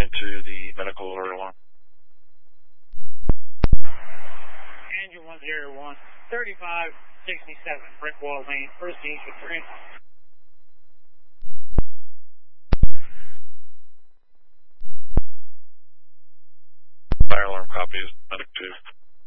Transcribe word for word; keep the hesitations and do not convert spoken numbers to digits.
into the medical alert alarm. Angel one zero one, thirty-five sixty-seven, Brick Wall Lane, proceed with transfer. Fire alarm copy is medic two.